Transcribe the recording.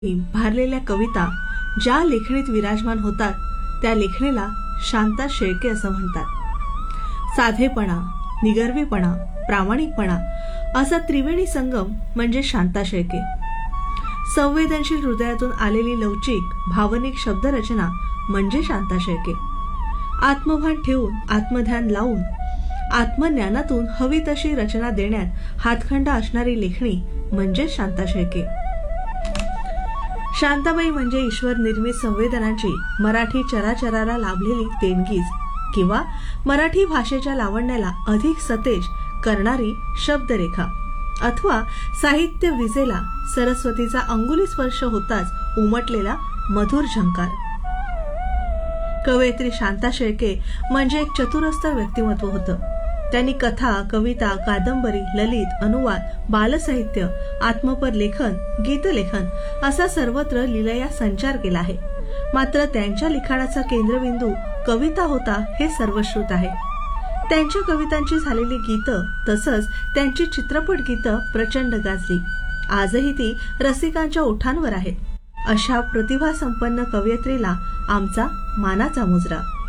भारलेल्या कविता ज्या लेखणीत विराजमान होतात त्या लेखणीला शांता शेळके असं म्हणतात। साधेपणा, निगर्वीपणा, प्रामाणिकपणा असा त्रिवेणी संगम म्हणजे शांता शेळके। संवेदनशील हृदयातून आलेली लवचिक भावनिक शब्दरचना म्हणजे शांता शेळके। आत्मभान ठेवून, आत्मध्यान लावून, आत्मज्ञानातून हवी तशी रचना देण्यात हातखंडा असणारी लेखणी म्हणजे शांता शेळके। शांताबाई म्हणजे ईश्वर निर्मित संवेदनांची मराठी चराचराला लाभलेली देणगीच किंवा मराठी भाषेच्या लावण्याला अधिक सतेज करणारी शब्दरेखा अथवा साहित्य विजेला सरस्वतीचा अंगुली स्पर्श होताच उमटलेला मधुर झंकार। कवयित्री शांता शेळके म्हणजे एक चतुरस्तर व्यक्तिमत्व होतं। त्यांनी कथा, कविता, कादंबरी, ललित, अनुवाद, बालसाहित्य, आत्मपर लेखन, गीतलेखन असा सर्वत्र लीलया संचार केला आहे। मात्र त्यांच्या लिखाणाचा केंद्रबिंदू कविता होता हे सर्वश्रुत आहे। त्यांच्या कवितांची झालेली गीतं तसंच त्यांची चित्रपट गीतं प्रचंड गाजली। आजही ती रसिकांच्या ओठांवर आहेत। अशा प्रतिभासंपन्न कवयित्रीला आमचा मानाचा मुजरा।